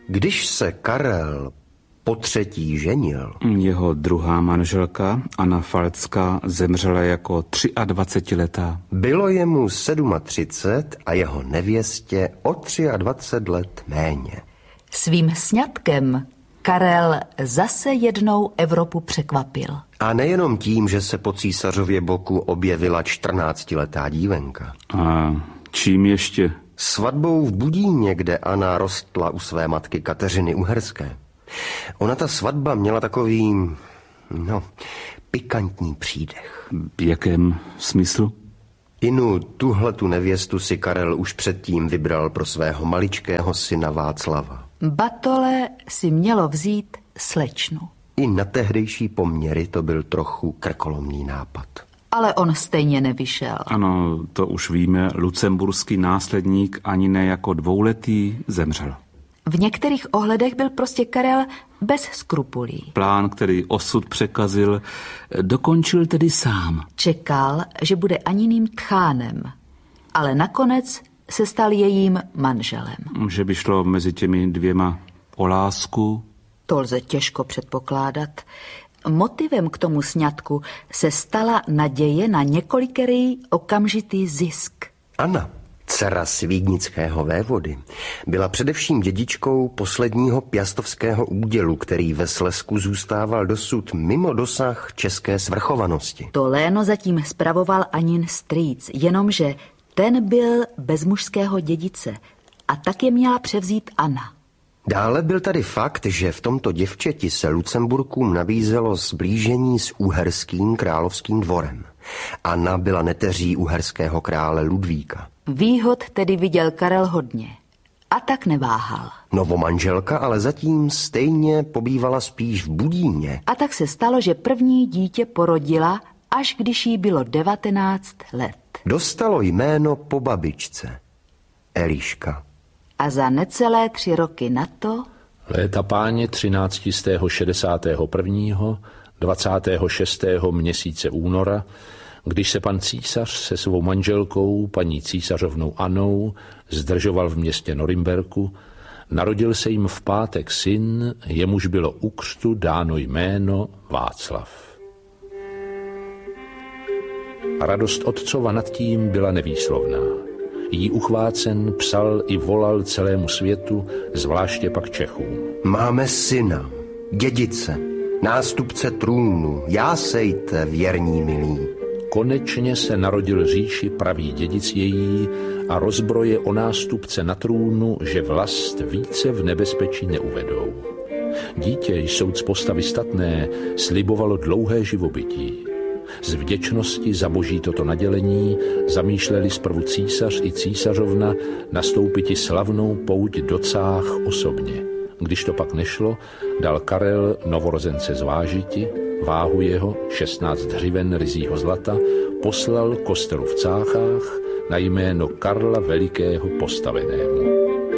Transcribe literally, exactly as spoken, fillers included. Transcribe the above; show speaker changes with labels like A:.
A: Když se Karel po třetí ženil,
B: jeho druhá manželka, Anna Falcká, zemřela jako dvacetiletá.
A: Bylo jemu třicet sedm a jeho nevěstě o dvacet tři let méně.
C: Svým sňatkem Karel zase jednou Evropu překvapil.
A: A nejenom tím, že se po císařově boku objevila čtrnáctiletá dívenka.
B: A čím ještě?
A: Svatbou v Budíně, kde Anna rostla u své matky Kateřiny Uherské. Ona ta svatba měla takový, no, pikantní přídech.
B: V jakém smyslu?
A: Inu, tuhletu nevěstu si Karel už předtím vybral pro svého maličkého syna Václava.
C: Batole si mělo vzít slečnu.
A: I na tehdejší poměry to byl trochu krkolomný nápad.
C: Ale on stejně nevyšel.
B: Ano, to už víme, lucemburský následník ani ne jako dvouletý zemřel.
C: V některých ohledech byl prostě Karel bez skrupulí.
B: Plán, který osud překazil, dokončil tedy sám.
C: Čekal, že bude Aniným tchánem, ale nakonec se stal jejím manželem.
B: Že by šlo mezi těmi dvěma o lásku?
C: To lze těžko předpokládat. Motivem k tomu sňatku se stala naděje na několikerý okamžitý zisk.
A: Anna, dcera svídnického vévody, byla především dědičkou posledního piastovského údělu, který ve Slezsku zůstával dosud mimo dosah české svrchovanosti.
C: To léno zatím spravoval Anin strýc, jenomže ten byl bez mužského dědice a tak je měla převzít Anna.
A: Dále byl tady fakt, že v tomto děvčeti se Lucemburkům nabízelo sblížení s uherským královským dvorem. Anna byla neteří uherského krále Ludvíka.
C: Výhod tedy viděl Karel hodně a tak neváhal.
A: Novomanželka ale zatím stejně pobývala spíš v Budíně.
C: A tak se stalo, že první dítě porodila, až když jí bylo devatenáct let.
A: Dostalo jméno po babičce, Eliška.
C: A za necelé tři roky na to...
D: Léta páně třináctistého šedesátého prvního, dvacátého šestého měsíce února, když se pan císař se svou manželkou, paní císařovnou Annou, zdržoval v městě Norimberku, narodil se jim v pátek syn, jemuž bylo u křtu dáno jméno Václav. A radost otcova nad tím byla nevýslovná. Jí uchvácen psal i volal celému světu, zvláště pak Čechům.
A: Máme syna, dědice, nástupce trůnu, jásejte, věrní milí.
D: Konečně se narodil říši pravý dědic její a rozbroje o nástupce na trůnu, že vlast více v nebezpečí neuvedou. Dítě, jsou z postavy statné, slibovalo dlouhé živobytí. Z vděčnosti za boží toto nadělení zamýšleli zprvu císař i císařovna nastoupiti slavnou pouť do Cách osobně. Když to pak nešlo, dal Karel novorozence zvážiti, váhu jeho, šestnáct hřiven ryzího zlata, poslal kostelu v Cáchách na jméno Karla Velikého postavenému.